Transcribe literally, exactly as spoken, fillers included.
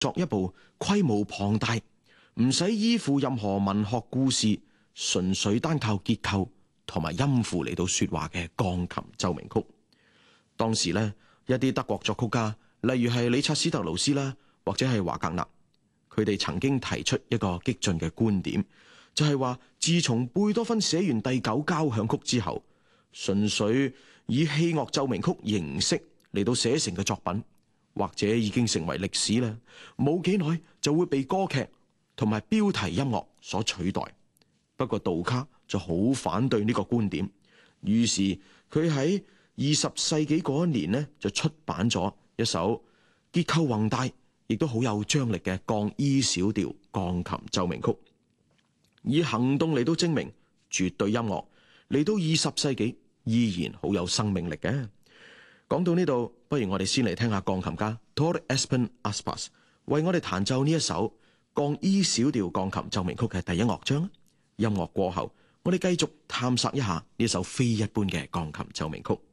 作一部規模龐大、唔使依附任何文學故事，純粹單靠結構同埋音符嚟到說話嘅鋼琴奏鳴曲。當時呢，一啲德國作曲家，例如係理察史特勞斯啦，或者係華格納，佢哋曾經提出一個激進嘅觀點，就係話自從貝多芬寫完第九交響曲之後，純粹以器樂奏鳴曲形式嚟到寫成嘅作品，或者已經成為歷史啦，冇幾耐就會被歌劇同埋標題音樂所取代。不過杜卡就好反對呢個觀點，於是佢喺二十世紀嗰一年呢，就出版咗一首結構宏大，亦都好有張力嘅降 E 小調鋼琴奏鳴曲，以行動嚟到證明絕對音樂嚟到二十世紀依然好有生命力嘅。講到呢度，不如我哋先嚟聽下鋼琴家 Todd Espen Aspas 為我哋彈奏呢一首降 E 小調鋼琴奏鳴曲嘅第一樂章。音樂過後，我哋繼續探索一下呢首非一般嘅鋼琴奏鳴曲。